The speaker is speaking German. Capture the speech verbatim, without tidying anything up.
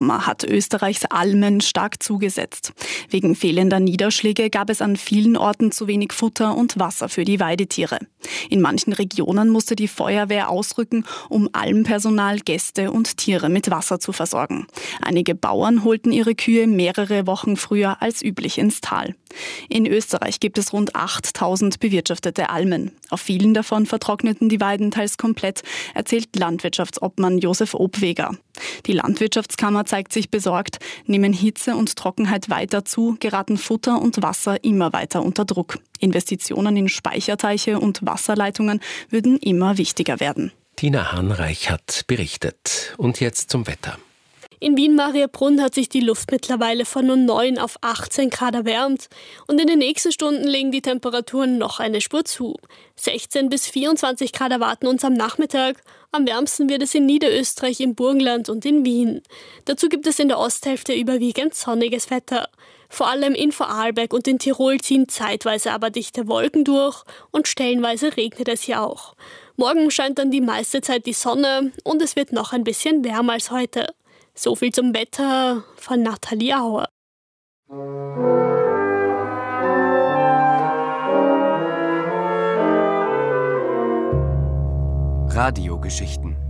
Sommer hat Österreichs Almen stark zugesetzt. Wegen fehlender Niederschläge gab es an vielen Orten zu wenig Futter und Wasser für die Weidetiere. In manchen Regionen musste die Feuerwehr ausrücken, um Almpersonal, Gäste und Tiere mit Wasser zu versorgen. Einige Bauern holten ihre Kühe mehrere Wochen früher als üblich ins Tal. In Österreich gibt es rund achttausend bewirtschaftete Almen. Auf vielen davon vertrockneten die Weiden teils komplett, erzählt Landwirtschaftsobmann Josef Obweger. Die Landwirtschaftskammer zeigt sich besorgt. Nehmen Hitze und Trockenheit weiter zu, geraten Futter und Wasser immer weiter unter Druck. Investitionen in Speicherteiche und Wasserleitungen würden immer wichtiger werden. Tina Hanreich hat berichtet. Und jetzt zum Wetter. In Wien-Mariabrunn hat sich die Luft mittlerweile von nur neun auf achtzehn Grad erwärmt und in den nächsten Stunden legen die Temperaturen noch eine Spur zu. sechzehn bis vierundzwanzig Grad erwarten uns am Nachmittag. Am wärmsten wird es in Niederösterreich, im Burgenland und in Wien. Dazu gibt es in der Osthälfte überwiegend sonniges Wetter. Vor allem in Vorarlberg und in Tirol ziehen zeitweise aber dichte Wolken durch und stellenweise regnet es hier auch. Morgen scheint dann die meiste Zeit die Sonne und es wird noch ein bisschen wärmer als heute. So viel zum Wetter von Nathalie Auer. Radiogeschichten